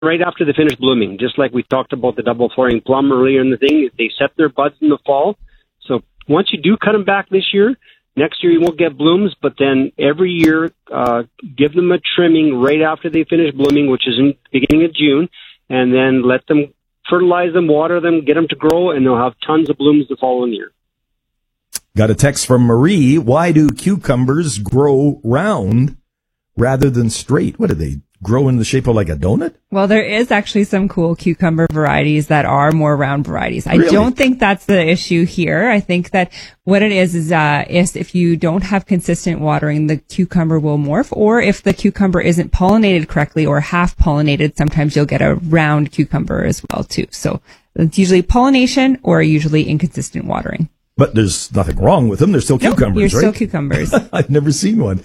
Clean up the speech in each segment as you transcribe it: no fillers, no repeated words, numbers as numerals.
right after they finish blooming, just like we talked about the double flowering plum earlier in the thing. They set their buds in the fall. So once you do cut them back this year, next year you won't get blooms, but then every year give them a trimming right after they finish blooming, which is in the beginning of June, and then let them fertilize them, water them, get them to grow, and they'll have tons of blooms the following year. Got a text from Marie. Why do cucumbers grow round rather than straight? What do they grow in the shape of like a donut? Well, there is actually some cool cucumber varieties that are more round varieties. I Really? don't think that's the issue here. I think that what it is if you don't have consistent watering, the cucumber will morph, or if the cucumber isn't pollinated correctly or half pollinated, sometimes you'll get a round cucumber as well too. So it's usually pollination or usually inconsistent watering. But there's nothing wrong with them. They're still cucumbers, You're right? still cucumbers. I've never seen one.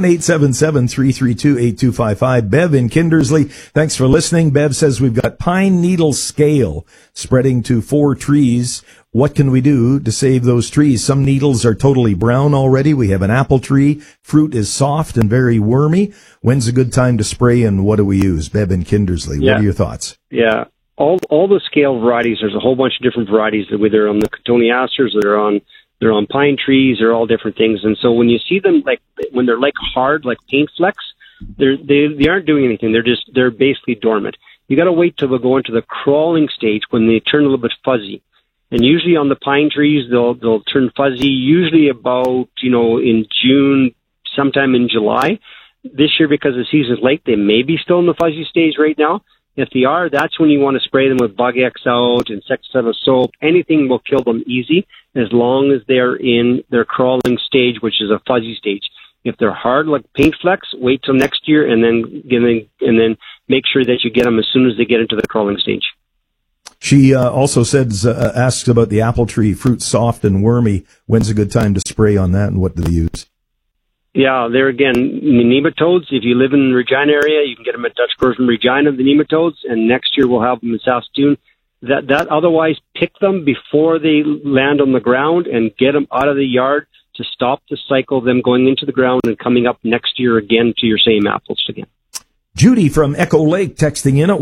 1-877-332-8255. Bev in Kindersley. Thanks for listening. Bev says we've got pine needle scale spreading to 4 trees. What can we do to save those trees? Some needles are totally brown already. We have an apple tree. Fruit is soft and very wormy. When's a good time to spray, and what do we use? Bev in Kindersley. Yeah. What are your thoughts? Yeah. All the scale varieties, there's a whole bunch of different varieties, whether on the cotoneasters, they're on pine trees, they're all different things. And so when you see them, like when they're like hard, like paint flecks, they aren't doing anything. They're basically dormant. You got to wait till they go into the crawling stage when they turn a little bit fuzzy. And usually on the pine trees, they'll turn fuzzy. Usually about in June, sometime in July. This year, because the season's late, they may be still in the fuzzy stage right now. If they are, that's when you want to spray them with Bug X Out, insecticidal soap. Anything will kill them easy as long as they're in their crawling stage, which is a fuzzy stage. If they're hard like paint flecks, wait till next year and then make sure that you get them as soon as they get into the crawling stage. She also asks about the apple tree, fruit soft and wormy. When's a good time to spray on that, and what do they use? Yeah, there again, the nematodes, if you live in the Regina area, you can get them at Dutch Growers in Regina, the nematodes, and next year we'll have them in Saskatoon. That otherwise, pick them before they land on the ground and get them out of the yard to stop the cycle of them going into the ground and coming up next year again to your same apples again. Judy from Echo Lake texting in at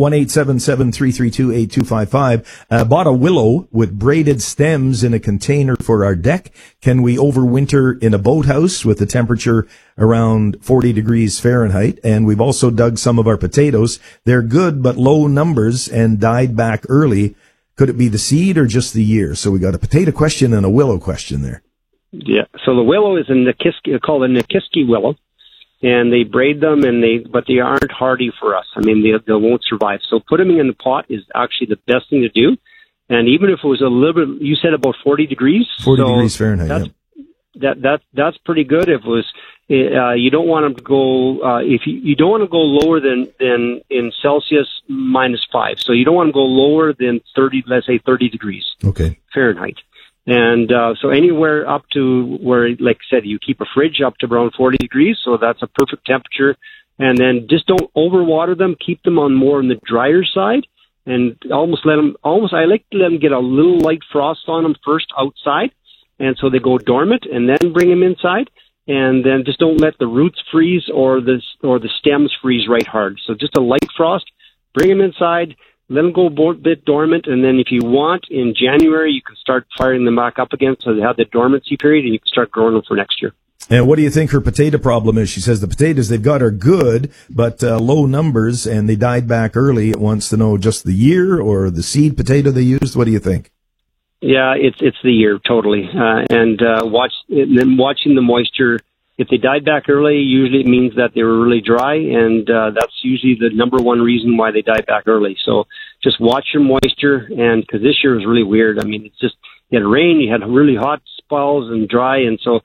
1-877-332-8255. Bought a willow with braided stems in a container for our deck. Can we overwinter in a boathouse with the temperature around 40 degrees Fahrenheit? And we've also dug some of our potatoes. They're good, but low numbers and died back early. Could it be the seed or just the year? So we got a potato question and a willow question there. Yeah. So the willow is called a Nikiski willow. And they braid them, but they aren't hardy for us. I mean, they won't survive. So putting them in the pot is actually the best thing to do. And even if it was a little bit, you said about 40 degrees. 40 degrees Fahrenheit. That's pretty good. If it was, you don't want them to go. You don't want to go lower than in Celsius -5. So you don't want to go lower than 30. Let's say 30 degrees. Okay. Fahrenheit. And so anywhere up to where, like I said, you keep a fridge up to around 40 degrees, so that's a perfect temperature. And then just don't overwater them. Keep them on more on the drier side, and I like to let them get a little light frost on them first outside, and so they go dormant, and then bring them inside. And then just don't let the roots freeze or the stems freeze right hard. So just a light frost, bring them inside. Let them go a bit dormant, and then if you want, in January, you can start firing them back up again so they have the dormancy period, and you can start growing them for next year. And what do you think her potato problem is? She says the potatoes they've got are good, but low numbers, and they died back early. It wants to know just the year or the seed potato they used. What do you think? Yeah, it's the year, totally. Watching the moisture. If they died back early, usually it means that they were really dry, and that's usually the number one reason why they died back early. So just watch your moisture, and because this year was really weird. I mean, it's just, you had rain, you had really hot spells and dry, and so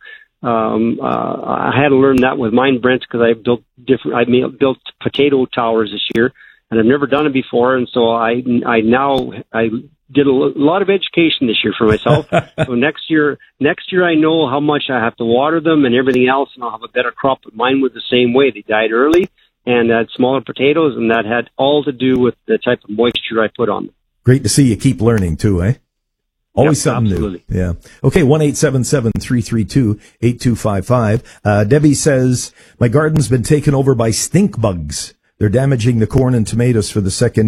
I had to learn that with mine, Brent, because I built potato towers this year, and I've never done it before, and so I did a lot of education this year for myself. So next year I know how much I have to water them and everything else, and I'll have a better crop. But mine was the same way. They died early and had smaller potatoes, and that had all to do with the type of moisture I put on them. Great to see you keep learning too, eh? Always something absolutely new. Yeah. Okay, 1-877-332-8255. Debbie says, my garden's been taken over by stink bugs They're damaging the corn and tomatoes for the second